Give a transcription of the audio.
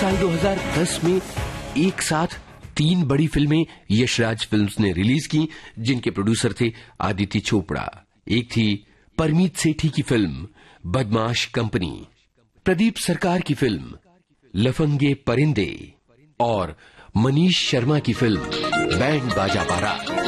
साल 2010 में एक साथ 3 बड़ी फिल्में यशराज फिल्म्स ने रिलीज की, जिनके प्रोड्यूसर थे आदित्य चोपड़ा। एक थी परमीत सेठी की फिल्म बदमाश कंपनी, प्रदीप सरकार की फिल्म लफंगे परिंदे और मनीष शर्मा की फिल्म बैंड बाजा बारात।